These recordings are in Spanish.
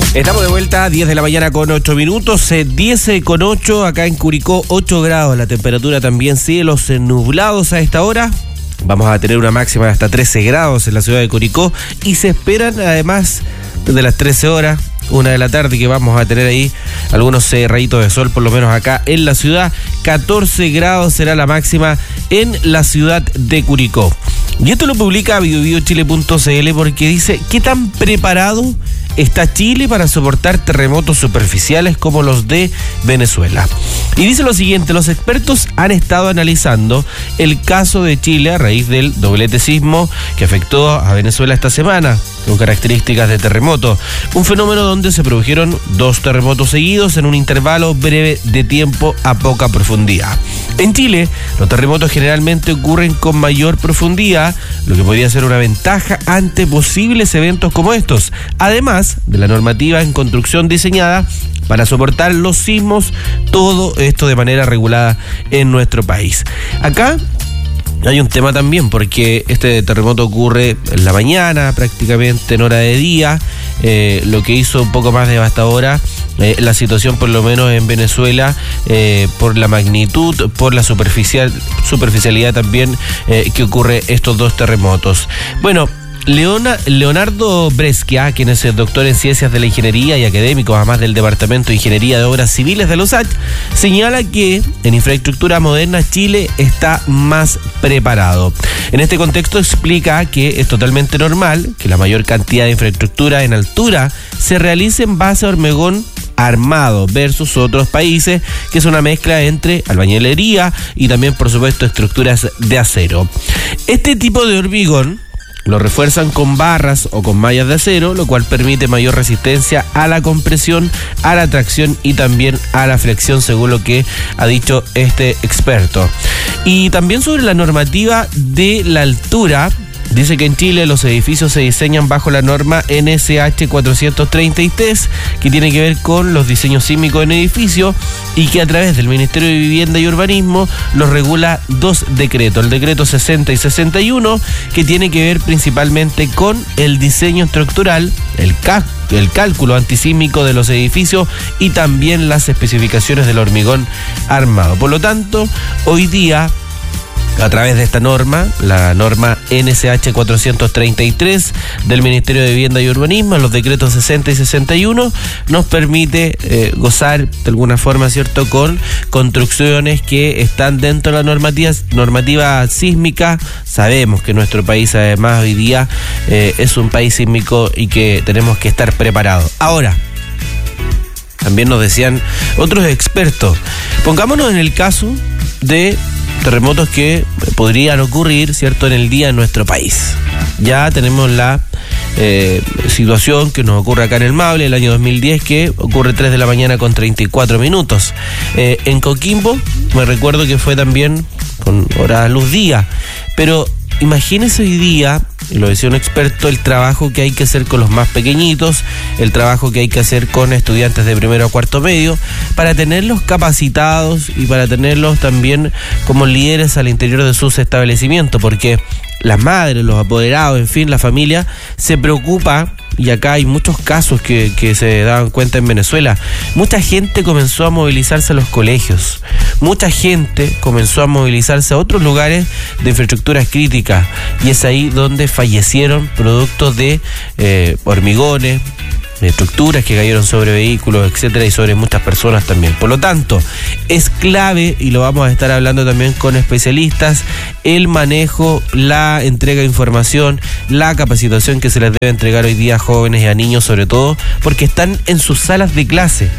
Estamos de vuelta, 10 de la mañana con 8 minutos, 10 con 8, acá en Curicó, 8 grados, la temperatura también, cielos nublados a esta hora. Vamos a tener una máxima de hasta 13 grados en la ciudad de Curicó y se esperan además desde las 13 horas, 1 de la tarde, que vamos a tener ahí algunos rayitos de sol, por lo menos acá en la ciudad. 14 grados será la máxima en la ciudad de Curicó. Y esto lo publica biobiochile.cl porque dice: ¿qué tan preparado está Chile para soportar terremotos superficiales como los de Venezuela? Y dice lo siguiente: los expertos han estado analizando el caso de Chile a raíz del doblete sismo que afectó a Venezuela esta semana, con características de terremoto. Un fenómeno donde se produjeron 2 terremotos seguidos en un intervalo breve de tiempo a poca profundidad. En Chile, los terremotos generalmente ocurren con mayor profundidad, lo que podría ser una ventaja ante posibles eventos como estos, además de la normativa en construcción diseñada para soportar los sismos, todo esto de manera regulada en nuestro país. Acá hay un tema también, porque este terremoto ocurre en la mañana, prácticamente en hora de día, lo que hizo un poco más devastadora la situación, por lo menos en Venezuela, por la magnitud, por la superficialidad también que ocurre estos 2 terremotos. Bueno, Leonardo Brescia, quien es el doctor en Ciencias de la Ingeniería y académico, además del Departamento de Ingeniería de Obras Civiles de la USACH, señala que en infraestructura moderna Chile está más preparado. En este contexto explica que es totalmente normal que la mayor cantidad de infraestructura en altura se realice en base a hormigón armado versus otros países, que es una mezcla entre albañilería y también, por supuesto, estructuras de acero. Este tipo de hormigón lo refuerzan con barras o con mallas de acero, lo cual permite mayor resistencia a la compresión, a la tracción y también a la flexión, según lo que ha dicho este experto. Y también sobre la normativa de la altura, dice que en Chile los edificios se diseñan bajo la norma NSH 433, que tiene que ver con los diseños sísmicos en edificios y que a través del Ministerio de Vivienda y Urbanismo los regula 2 decretos, el decreto 60 y 61, que tiene que ver principalmente con el diseño estructural, el cálculo antisísmico de los edificios y también las especificaciones del hormigón armado. Por lo tanto, hoy día, a través de esta norma, la norma NSH 433 del Ministerio de Vivienda y Urbanismo, los decretos 60 y 61, nos permite gozar de alguna forma, ¿cierto?, con construcciones que están dentro de la normativa sísmica. Sabemos que nuestro país, además, hoy día es un país sísmico y que tenemos que estar preparados. Ahora, también nos decían otros expertos, pongámonos en el caso de terremotos que podrían ocurrir, ¿cierto?, en el día en nuestro país. Ya tenemos la situación que nos ocurre acá en el Maule, el año 2010, que ocurre 3 de la mañana con 34 minutos. En Coquimbo, me recuerdo que fue también con hora luz día, pero imagínese hoy día, y lo decía un experto, el trabajo que hay que hacer con los más pequeñitos, el trabajo que hay que hacer con estudiantes de primero a cuarto medio, para tenerlos capacitados y para tenerlos también como líderes al interior de sus establecimientos, porque las madres, los apoderados, en fin, la familia se preocupa. Y acá hay muchos casos que se daban cuenta en Venezuela. Mucha gente comenzó a movilizarse a los colegios. Mucha gente comenzó a movilizarse a otros lugares de infraestructuras críticas. Y es ahí donde fallecieron productos de hormigones, de estructuras que cayeron sobre vehículos, etcétera, y sobre muchas personas también. Por lo tanto, es clave, y lo vamos a estar hablando también con especialistas, el manejo, la entrega de información, la capacitación que se les debe entregar hoy día a jóvenes y a niños, sobre todo porque están en sus salas de clase.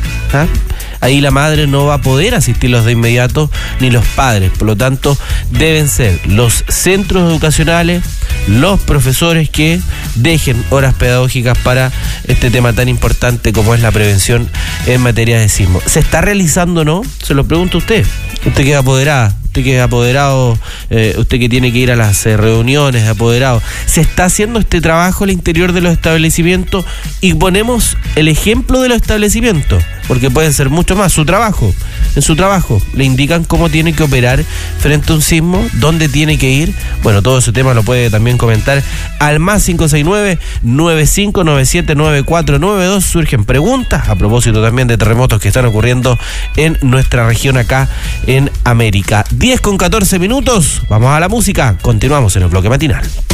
Ahí la madre no va a poder asistirlos de inmediato, ni los padres. Por lo tanto, deben ser los centros educacionales, los profesores que dejen horas pedagógicas para este tema tan importante como es la prevención en materia de sismo. ¿Se está realizando o no? Se lo pregunto a usted. Usted que es apoderada, usted que es apoderado, usted que tiene que ir a las reuniones de apoderados. ¿Se está haciendo este trabajo al interior de los establecimientos? Y ponemos el ejemplo de los establecimientos. porque pueden ser mucho más. En su trabajo le indican cómo tiene que operar frente a un sismo, dónde tiene que ir. Bueno, todo ese tema lo puede también comentar al más 569-9597-9492. Surgen preguntas a propósito también de terremotos que están ocurriendo en nuestra región acá en América. 10:14 minutos, vamos a la música, continuamos en el bloque matinal.